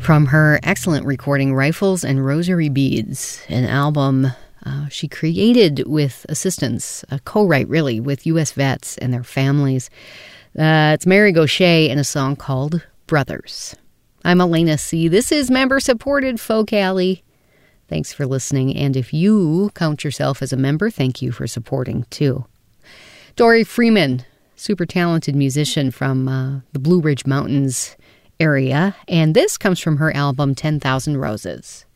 From her excellent recording, Rifles and Rosary Beads, an album she created with assistance, a co-write really, with U.S. vets and their families. It's Mary Gauthier and a song called Brothers. I'm Elena C. This is member-supported Folk Alley. Thanks for listening, and if you count yourself as a member, thank you for supporting, too. Dory Freeman, super talented musician from the Blue Ridge Mountains area, and this comes from her album 10,000 Roses.